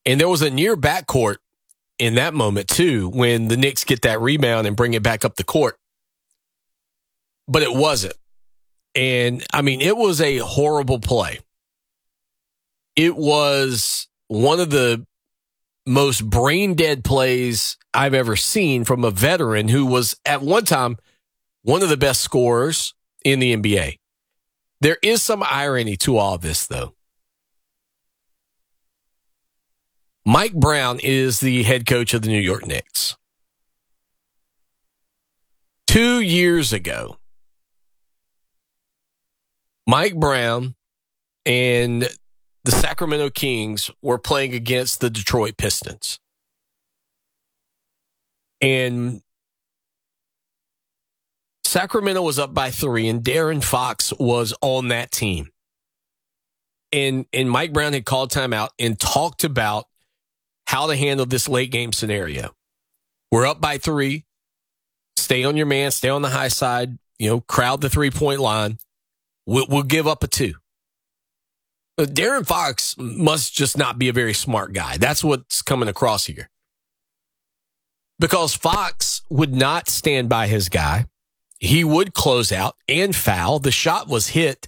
And there was a near backcourt in that moment, too, when the Knicks get that rebound and bring it back up the court. But it wasn't. And, I mean, it was a horrible play. It was one of the most brain-dead plays I've ever seen from a veteran who was, at one time, one of the best scorers in the NBA. There is some irony to all of this, though. Mike Brown is the head coach of the New York Knicks. 2 years ago, Mike Brown and the Sacramento Kings were playing against the Detroit Pistons. And Sacramento was up by 3, and Darren Fox was on that team. And Mike Brown had called timeout and talked about how to handle this late game scenario. We're up by 3. Stay on your man. Stay on the high side. Crowd the 3-point line. We'll give up a 2. But Darren Fox must just not be a very smart guy. That's what's coming across here. Because Fox would not stand by his guy. He would close out and foul. The shot was hit.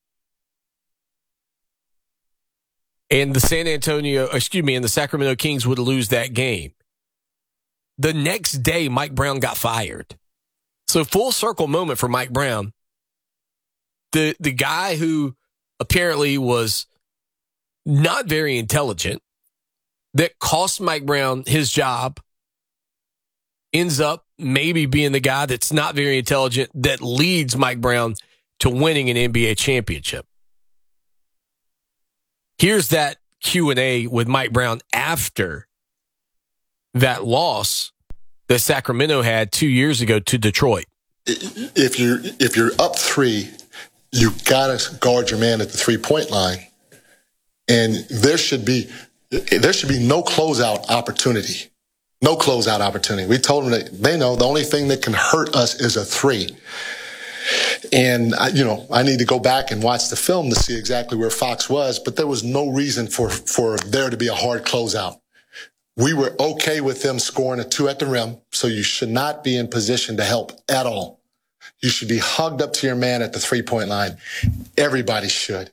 And the Sacramento Kings would lose that game. The next day, Mike Brown got fired. So full circle moment for Mike Brown. The guy who apparently was not very intelligent, that cost Mike Brown his job, ends up maybe being the guy that's not very intelligent that leads Mike Brown to winning an NBA championship. Here's that Q&A with Mike Brown after that loss that Sacramento had 2 years ago to Detroit. If you're up 3, you got to guard your man at the 3-point line. And there should be no closeout opportunity. No closeout opportunity. We told them that they know the only thing that can hurt us is a 3. And, I need to go back and watch the film to see exactly where Fox was, but there was no reason for there to be a hard closeout. We were okay with them scoring a 2 at the rim, so you should not be in position to help at all. You should be hugged up to your man at the 3-point line. Everybody should.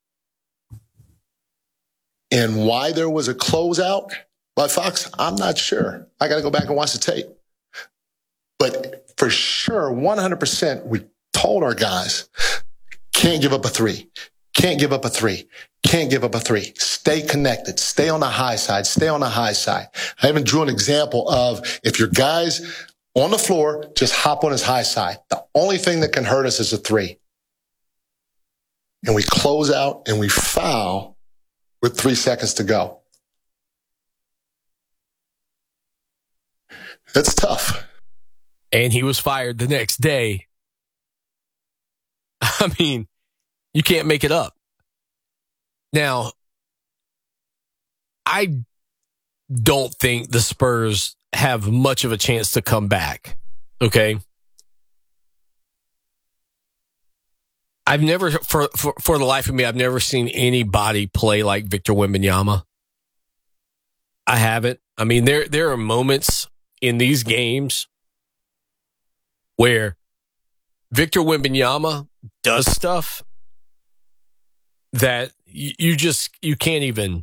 And why there was a closeout by Fox, I'm not sure. I got to go back and watch the tape. But for sure, 100%, we told our guys, can't give up a 3. Can't give up a 3. Can't give up a 3. Stay connected. Stay on the high side. Stay on the high side. I even drew an example of if your guy's on the floor, just hop on his high side. The only thing that can hurt us is a 3. And we close out and we foul with 3 seconds to go. That's tough. And he was fired the next day. I mean, you can't make it up. Now, I don't think the Spurs have much of a chance to come back. Okay? I've never, for the life of me, I've never seen anybody play like Victor Wembanyama. I haven't. I mean, there are moments in these games where Victor Wembanyama does stuff that you can't even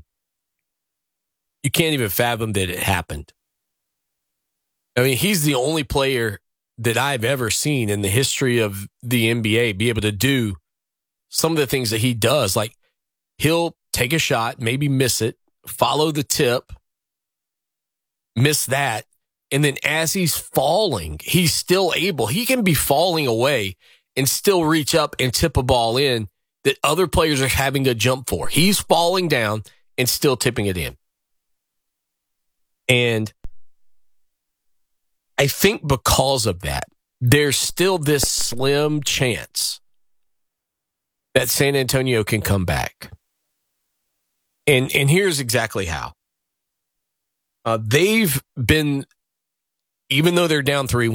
fathom that it happened. I mean, he's the only player that I've ever seen in the history of the NBA be able to do some of the things that he does. Like, he'll take a shot, maybe miss it, follow the tip, miss that, and then as he's falling, he's still able. He can be falling away and still reach up and tip a ball in that other players are having to jump for. He's falling down and still tipping it in. And I think because of that, there's still this slim chance that San Antonio can come back. And here's exactly how. They've been, even though they're down 3-1,